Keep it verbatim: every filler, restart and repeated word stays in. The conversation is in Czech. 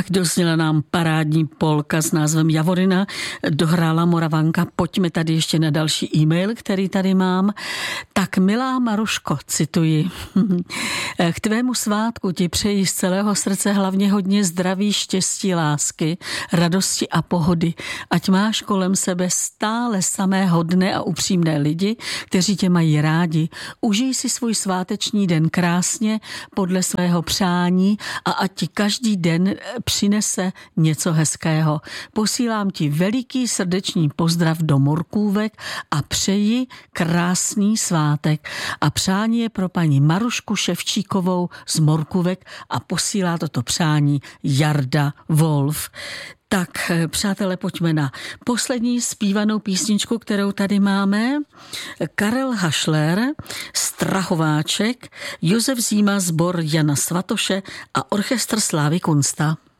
Tak dozněla nám parádní polka s názvem Javorina, dohrála Moravanka. Pojďme tady ještě na další e-mail, který tady mám. Tak milá Maruško, cituji, k tvému svátku ti přeji z celého srdce hlavně hodně zdraví, štěstí, lásky, radosti a pohody. Ať máš kolem sebe stále samé hodné a upřímné lidi, kteří tě mají rádi. Užij si svůj sváteční den krásně podle svého přání a ať ti každý den přinese něco hezkého. Posílám ti veliký srdeční pozdrav do Morkůvek a přeji krásný svátek. A přání je pro paní Marušku Ševčíkovou z Morkůvek a posílá toto přání Jarda Wolf. Tak, přátelé, pojďme na poslední zpívanou písničku, kterou tady máme. Karel Hašler, Strahováček, Josef Zíma, sbor Jana Svatoše a orchestr Slávy Kunsta.